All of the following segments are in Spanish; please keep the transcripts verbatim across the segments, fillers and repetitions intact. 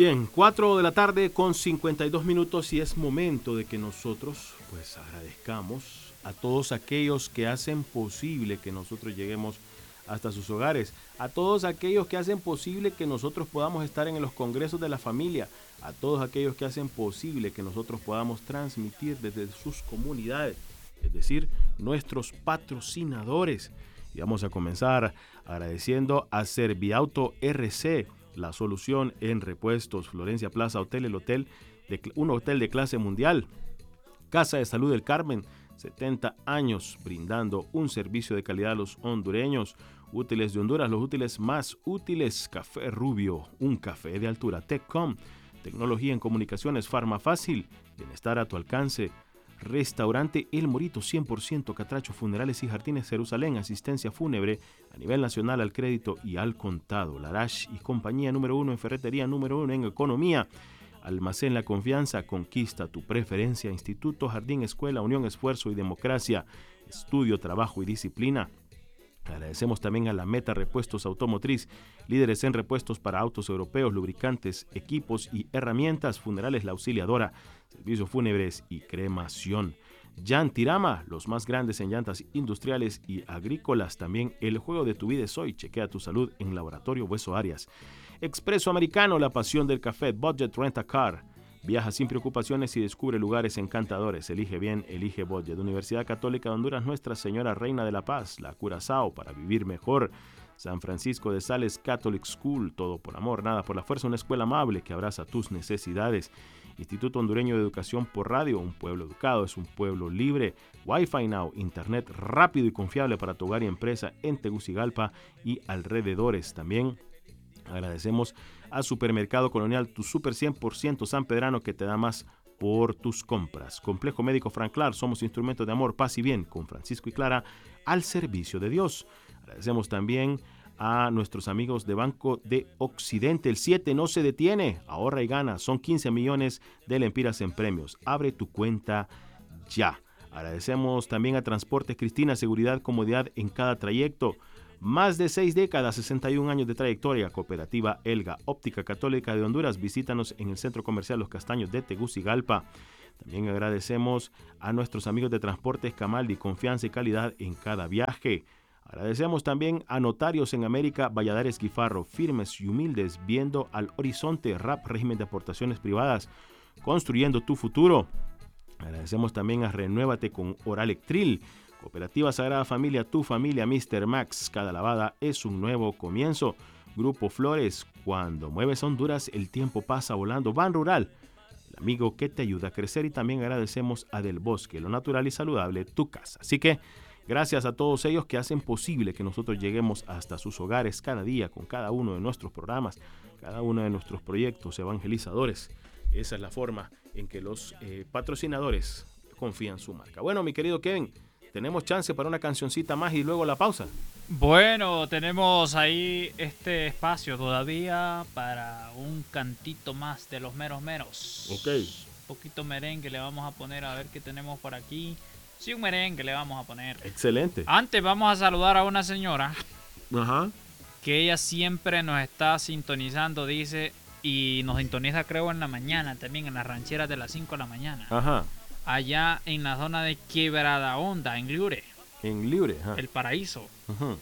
Bien, cuatro de la tarde con cincuenta y dos minutos y es momento de que nosotros pues agradezcamos a todos aquellos que hacen posible que nosotros lleguemos hasta sus hogares, a todos aquellos que hacen posible que nosotros podamos estar en los congresos de la familia, a todos aquellos que hacen posible que nosotros podamos transmitir desde sus comunidades, es decir, nuestros patrocinadores. Y vamos a comenzar agradeciendo a Serviauto R C, la solución en repuestos, Florencia Plaza Hotel, el hotel de, un hotel de clase mundial. Casa de Salud del Carmen, setenta años brindando un servicio de calidad a los hondureños. Útiles de Honduras, los útiles más útiles. Café Rubio, un café de altura. Tecom, tecnología en comunicaciones. Farmafácil, bienestar a tu alcance. Restaurante El Morito, cien por ciento Catracho Funerales y Jardines Jerusalén, asistencia fúnebre a nivel nacional al crédito y al contado. Larash y compañía, número uno en ferretería, número uno en economía. Almacén La Confianza, conquista tu preferencia. Instituto Jardín Escuela, Unión, Esfuerzo y Democracia, estudio, trabajo y disciplina. Agradecemos también a la Meta Repuestos Automotriz, líderes en repuestos para autos europeos, lubricantes, equipos y herramientas. Funerales La Auxiliadora, servicios fúnebres y cremación. Yantirama, los más grandes en llantas industriales y agrícolas. También el juego de tu vida es hoy. Chequea tu salud en Laboratorio Hueso Arias. Expreso Americano, la pasión del café. Budget Rent a Car. Viaja sin preocupaciones y descubre lugares encantadores. Elige bien, elige Budget. Universidad Católica de Honduras, Nuestra Señora Reina de la Paz, la Curazao para vivir mejor. San Francisco de Sales Catholic School, todo por amor, nada por la fuerza, una escuela amable que abraza tus necesidades. Instituto Hondureño de Educación por Radio, un pueblo educado es un pueblo libre. Wi-Fi Now, internet rápido y confiable para tu hogar y empresa en Tegucigalpa y alrededores. También agradecemos a Supermercado Colonial, tu super cien por ciento sanpedrano que te da más por tus compras. Complejo Médico Franclar, somos instrumentos de amor, paz y bien, con Francisco y Clara al servicio de Dios. Agradecemos también a nuestros amigos de Banco de Occidente. El siete no se detiene, ahorra y gana, son quince millones de lempiras en premios. Abre tu cuenta ya. Agradecemos también a Transportes Cristina, seguridad, comodidad en cada trayecto. Más de seis décadas, sesenta y un años de trayectoria. Cooperativa Elga, Óptica Católica de Honduras. Visítanos en el Centro Comercial Los Castaños de Tegucigalpa. También agradecemos a nuestros amigos de Transportes Camaldi, confianza y calidad en cada viaje. Agradecemos también a Notarios en América, Valladares Guifarro, firmes y humildes, viendo al horizonte. R A P, régimen de aportaciones privadas, construyendo tu futuro. Agradecemos también a Renuévate con Oralectril. Cooperativa Sagrada Familia, tu familia, míster Max. Cada lavada es un nuevo comienzo. Grupo Flores, cuando mueves a Honduras, el tiempo pasa volando. Ban Rural, el amigo que te ayuda a crecer. Y también agradecemos a Del Bosque, lo natural y saludable, tu casa. Así que gracias a todos ellos que hacen posible que nosotros lleguemos hasta sus hogares cada día con cada uno de nuestros programas, cada uno de nuestros proyectos evangelizadores. Esa es la forma en que los eh, patrocinadores confían su marca. Bueno, mi querido Kevin, tenemos chance para una cancioncita más y luego la pausa. Bueno, tenemos ahí este espacio todavía para un cantito más de los meros meros. Ok. Un poquito merengue le vamos a poner, a ver qué tenemos por aquí. Sí, un merengue le vamos a poner. Excelente. Antes vamos a saludar a una señora. Ajá. Que ella siempre nos está sintonizando, dice, y nos sintoniza creo en la mañana también, en las rancheras de las cinco de la mañana. Ajá. Allá en la zona de Quebrada Honda, en Liure. En Liure, ajá. El Paraíso. Ajá.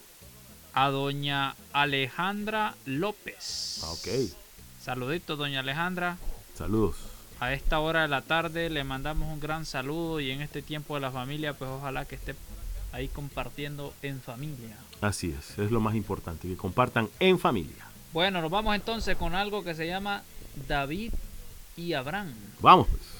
A doña Alejandra López. Ok. Saludito, doña Alejandra. Saludos. A esta hora de la tarde le mandamos un gran saludo y en este tiempo de la familia, pues ojalá que esté ahí compartiendo en familia. Así es, es lo más importante, que compartan en familia. Bueno, nos vamos entonces con algo que se llama David y Abraham. Vamos pues.